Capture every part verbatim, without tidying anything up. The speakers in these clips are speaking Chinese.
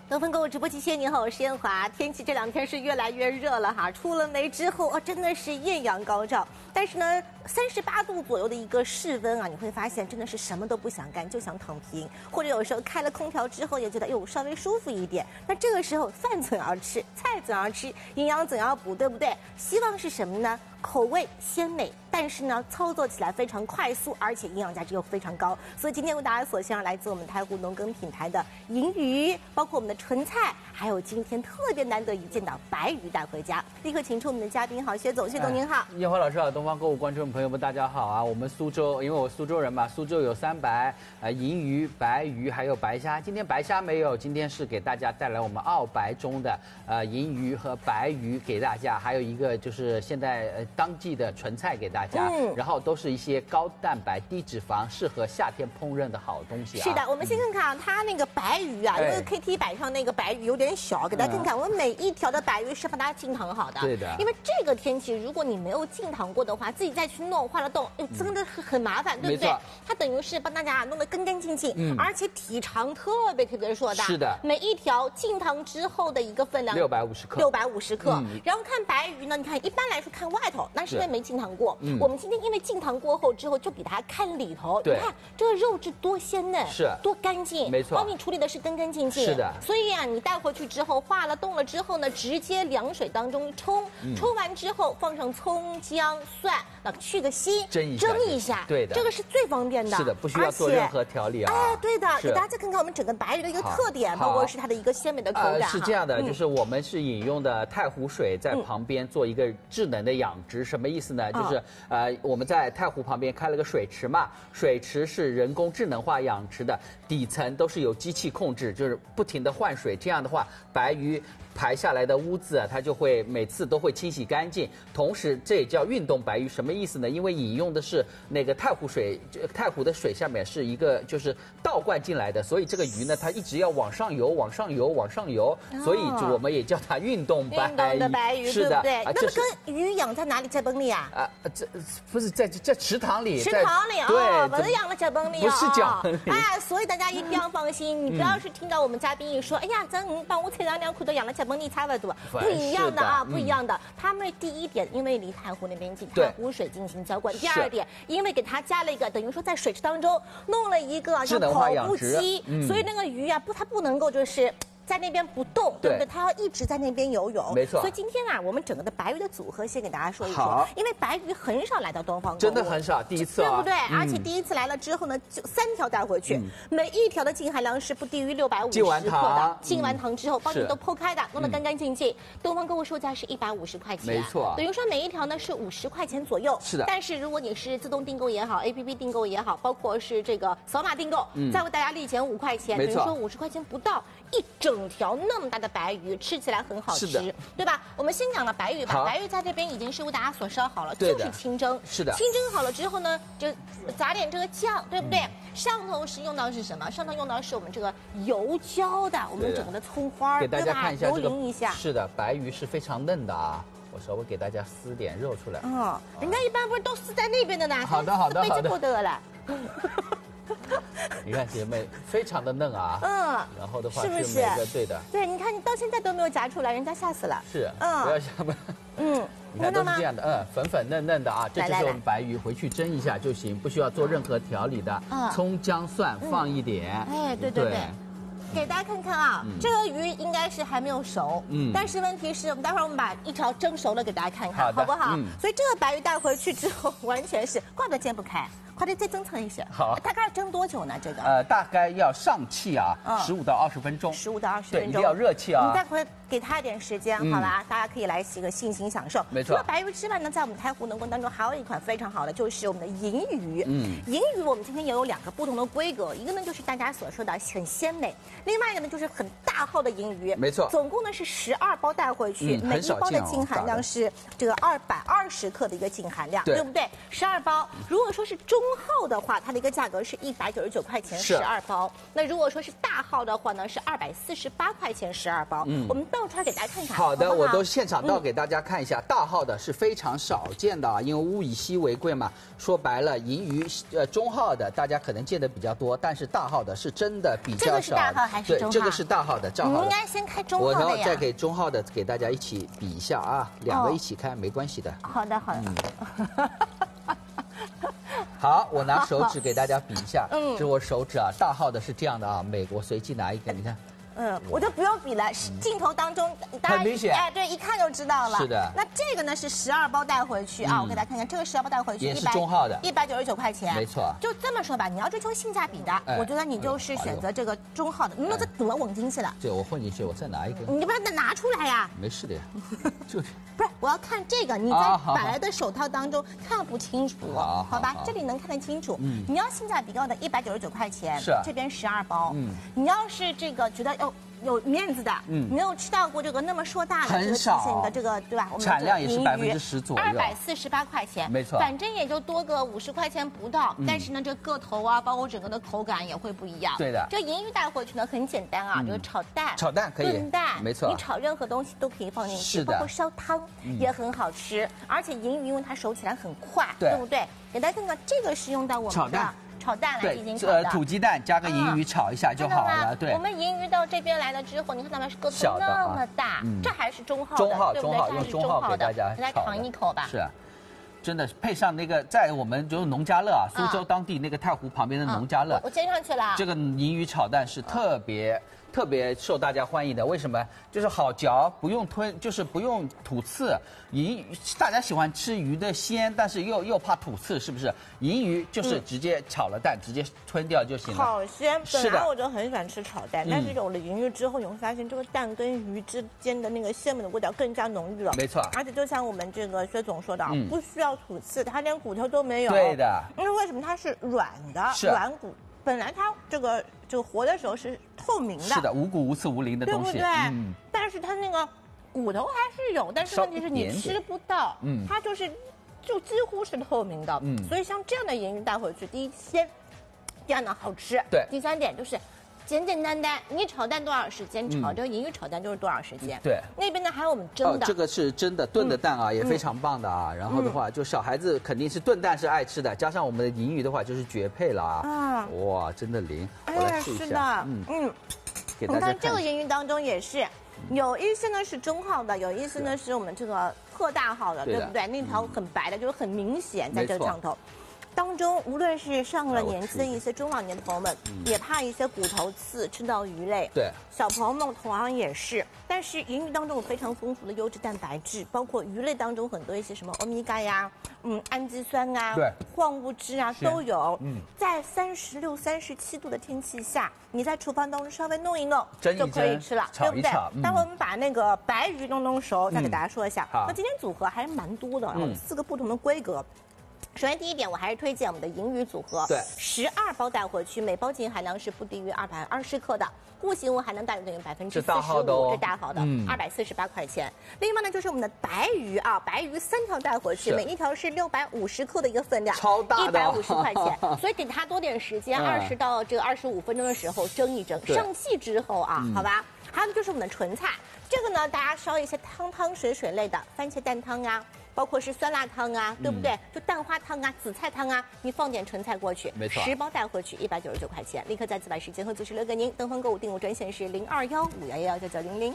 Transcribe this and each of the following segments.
东风购物直播期间，你好，我是燕华。天气这两天是越来越热了哈，出了门之后哦，真的是艳阳高照。但是呢，三十八度左右的一个室温啊，你会发现真的是什么都不想干，就想躺平，或者有时候开了空调之后也觉得哟稍微舒服一点。那这个时候饭怎样吃，菜怎样吃，营养怎样补，对不对？希望是什么呢？口味鲜美，但是呢，操作起来非常快速，而且营养价值又非常高。所以今天为大家所向来自我们太湖农耕品牌的银鱼，包括我们的纯菜，还有今天特别难得一见的白鱼带回家。立刻请出我们的嘉宾，好，薛总，薛总您好。 燕华老师好，东方购物观众朋友们大家好啊！我们苏州，因为我苏州人嘛，苏州有三白，呃，银鱼、白鱼还有白虾。今天白虾没有，今天是给大家带来我们澳白中的呃银鱼和白鱼给大家，还有一个就是现在呃当季的纯菜给大家，嗯，然后都是一些高蛋白、低脂肪，适合夏天烹饪的好东西啊。 是的，我们先看看啊，它那个白鱼啊，因为 K T 板上那个白鱼有点小，给大家看看，我们每一条的白鱼是把它浸烫好的。 对的， 因为这个天气，如果你没有浸烫过的话，自己再去弄化了冻，哎，真的是很麻烦，对不对？它等于是帮大家弄得干干净净，嗯，而且体长特别特别硕大。 是的， 每一条浸烫之后的一个分量六百五十克， 六百五十克。嗯，然后看白鱼呢，你看一般来说看外头，那是因为没浸烫过。嗯，我们今天因为浸烫过后之后，就给大家看里头。 对， 你看这个肉质多鲜嫩， 是多干净， 没错， 帮你处理的是干干净净。 是的， 所以啊，你带回去之后化了冻了之后呢，直接凉水当中冲，嗯、冲完之后放上葱姜蒜，那去个腥， 蒸一下， 蒸一下， 对的， 这个是最方便的。 是的，不需要做任何调理啊。 哎，对的，给大家再看看我们整个白鱼的一个特点，包括是它的一个鲜美的口感。 呃、是这样的，嗯、就是我们是饮用的太湖水，在旁边做一个智能的养殖，嗯、什么意思呢？就是呃，我们在太湖旁边开了个水池嘛，水池是人工智能化养殖的，底层都是由机器控制，就是不停的换水，这样的话，白鱼排下来的污渍啊，它就会每次都会清洗干净。同时，这也叫运动白鱼，什么意思呢？因为饮用的是那个太湖水，太湖的水下面是一个就是倒灌进来的，所以这个鱼呢，它一直要往上游，往上游，往上游，哦、所以我们也叫它运动白鱼。 运动的白鱼， 是的， 对不对？那么跟鱼养在哪里？在本里啊？ 啊，这不是在在池塘里， 池塘里啊， 对， 不是养了在本里啊， 不是脚本里。 哎，所以大家一定要放心，你不要是听到我们嘉宾一说，哎呀，咱帮我菜场两口都养了在本里差不多，不一样的啊，不一样的。他们第一点，因为离太湖那边近，太湖水进行浇灌；第二点，因为给它加了一个，等于说在水池当中弄了一个像跑步机，所以那个鱼啊，不，它不能够就是。在那边不动，对不对？它要一直在那边游泳， 没错。 所以今天啊，我们整个的白鱼的组合先给大家说一说，因为白鱼很少来到东方购物， 真的很少，第一次、 啊，对不对？嗯、而且第一次来了之后呢，就三条带回去，嗯、每一条的净含量是不低于六百五十克的。浸完糖之后，帮你都剖开的，弄得干干净净。东方购物售价是一百五十块钱， 没错。 等于说每一条呢是五十块钱左右， 是的。 但是如果你是自动订购也好 ，A P P 订购也好，包括是这个扫码订购，嗯、再为大家立减五块钱，等于说五十块钱不到，一整条那么大的白鱼吃起来很好吃，对吧？我们先讲了白鱼吧，白鱼在这边已经是为大家所烧好了，就是清蒸。 是的， 清蒸好了之后呢，就撒点这个酱，对不对？嗯、上头是用到是什么？上头用到是我们这个油浇的，我们整个的葱花， 给大家看一下， 油淋一下。 是的，白鱼是非常嫩的啊。我稍微给大家撕点肉出来。 哦，人家一般不是都撕在那边的呢？ 好的，好的，好的。 不得了。 你看姐妹非常的嫩啊，嗯，然后的话是每个对的， 对，你看你到现在都没有夹出来，人家吓死了。 是，嗯，不要吓嘛，嗯，你看都是这样的，嗯，粉粉嫩嫩的啊，这就是我们白鱼，回去蒸一下就行，不需要做任何调理的，嗯，葱姜蒜放一点， 哎，对对对。给大家看看啊，嗯、这个鱼应该是还没有熟，嗯，但是问题是我们待会儿我们把一条蒸熟了给大家看看，好, 好不好？嗯、所以这个白鱼带回去之后，完全是挂都煎不开。快点再蒸腾一下。 好， 大概蒸多久呢？这个？ 呃，大概要上气啊，十五到二十分钟。 十五到二十分钟， 对，一定要热气啊。 你待会给他一点时间，好吧？大家可以来一个尽情享受。 没错。 除了白鱼之外呢，在我们太湖农耕当中还有一款非常好的，就是我们的银鱼。嗯，银鱼我们今天也有两个不同的规格，一个呢就是大家所说的很鲜美，另外一个呢就是很大号的银鱼。 没错。 总共呢是十二包带回去，每一包的净含量是这个二百二十克的一个净含量，对不对？十二包，如果说是中号的话，它的一个价格是一百九十九块钱十二包。那如果说是大号的话呢，是二百四十八块钱十二包。嗯，我们本倒出来给大家看看。 好的， 好不好我都现场倒给大家看一下，大号的是非常少见的啊，因为物以稀为贵嘛。说白了，银鱼呃中号的大家可能见的比较多，但是大号的是真的比较少。 这个是大号还是中号？ 对，这个是大号的，正号的。 你应该先开中号我的呀。 然后再给中号的给大家一起比一下啊，两个一起开、哦、没关系的。 好的，好的。嗯好，我拿手指给大家比一下。 嗯， 这是我手指啊，大号的是这样的啊，美国随机拿一个，你看。 嗯，我就不用比了，镜头当中大家很明显， 哎，对，一看就知道了。 是的。 那这个呢是十二包带回去啊，我给大家看看，这个十二包带回去也是中号的， 一百九十九块钱。 没错。 就这么说吧，你要追求性价比的，我觉得你就是选择这个中号的。你那这怎么混进去了？ 对，我混进去，我再拿一个。 你不要拿出来呀。 没事的呀，就不是，我要看这个，你在白的手套当中看不清楚，好吧？这里能看得清楚。嗯。你要性价比高的，一百九十九块钱， 是这边十二包。 嗯。 你要是这个觉得要。有面子的，嗯，没有吃到过这个那么硕大的很少的这个，对吧？我们产量也是百分之十左右， 二百四十八块钱， 没错， 反正也就多个五十块钱不到，嗯、但是呢，这个头啊，包括整个的口感也会不一样。 对的， 这银鱼带回去呢很简单啊，嗯、就是炒蛋， 炒蛋可以， 炖蛋， 没错， 你炒任何东西都可以放进去， 是的， 包括烧汤、嗯、也很好吃，而且银鱼因为它熟起来很快， 对， 对不对？给大家看看，这个是用到我们的炒蛋。 炒蛋来进行炒的，呃，土鸡蛋加个银鱼炒一下就好了。对， 我们银鱼到这边来了之后，你看它们个头那么大，这还是中号的， 中号， 对不对？ 用中号给大家来尝一口吧。 是，真的配上那个，在我们就是农家乐啊，苏州当地那个太湖旁边的农家乐， 我煎上去了。 这个银鱼炒蛋是特别。特别受大家欢迎的，为什么？就是好嚼，不用吞，就是不用吐刺。银大家喜欢吃鱼的鲜，但是又又怕吐刺，是不是？银鱼就是直接炒了蛋，嗯、直接吞掉就行了。 好鲜！本来我就很喜欢吃炒蛋，但是有了银鱼之后，你会发现这个蛋跟鱼之间的那个鲜美的味道更加浓郁了。 没错。 而且就像我们这个薛总说的，嗯、不需要吐刺，它连骨头都没有。 对的。 因为为什么它是软的？软骨。本来它这个这个活的时候是透明的， 是的，无骨无刺无鳞的东西， 对不对？嗯。但是它那个骨头还是有，但是问题是你吃不到，嗯，它就是就几乎是透明的，嗯。所以像这样的银鱼带回去，第一鲜，第二呢好吃， 对。 第三点就是简简单单，你炒蛋多少时间，炒这个银鱼炒蛋就是多少时间。 对。 那边呢还有我们蒸的， 这个是蒸的炖的蛋啊，也非常棒的啊。然后的话，就小孩子肯定是炖蛋是爱吃的，加上我们的银鱼的话就是绝配了啊。啊。哇，真的灵！我来试一下。嗯嗯。给大家看。 你看这个银鱼当中也是，有一些呢是中号的，有一些呢是我们这个特大号的，对不对？那条很白的，就是很明显在这上头。当中，无论是上了年纪的一些中老年朋友们，也怕一些骨头刺吃到鱼类。 对， 小朋友们同样也是。但是银鱼当中有非常丰富的优质蛋白质，包括鱼类当中很多一些什么欧米伽呀、嗯氨基酸啊、 对矿物质啊都有。嗯，在三十六、三十七度的天气下，你在厨房当中稍微弄一弄就可以吃了，对不对？待会我们把那个白鱼弄弄熟，再给大家说一下。那今天组合还是蛮多的，有四个不同的规格。首先，第一点，我还是推荐我们的银鱼组合， 对， 十二包带回去，每包净含量是不低于二百二十克的，固形物含量大约等于百分之四十五，这大号的，二百四十八块钱。另外呢，就是我们的白鱼啊，白鱼三条带回去，每一条是六百五十克的一个分量， 超大的， 一百五十块钱。所以给它多点时间，二十到这个二十五分钟的时候蒸一蒸，上气之后啊，好吧。还有就是我们的纯菜，这个呢，大家烧一些汤汤水水类的，番茄蛋汤啊。包括是酸辣汤啊，对不对？就蛋花汤啊、紫菜汤啊，你放点纯菜过去， 没错， 十包带回去一百九十九块钱，立刻在此把时间和组织留给您。登峰购物订物专线是零二幺五幺幺九九零零。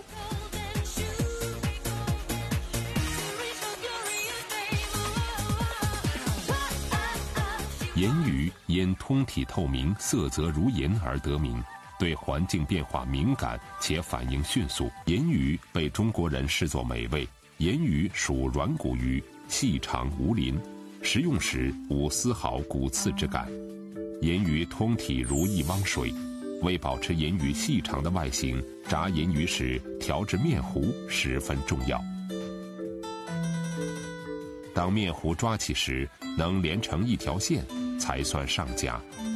盐鱼因通体透明、色泽如盐而得名，对环境变化敏感且反应迅速。盐鱼被中国人视作美味。盐鱼属软骨鱼，细长无鳞，食用时无丝毫骨刺之感。盐鱼通体如一汪水，为保持盐鱼细长的外形，炸盐鱼时调制面糊十分重要。当面糊抓起时能连成一条线，才算上佳。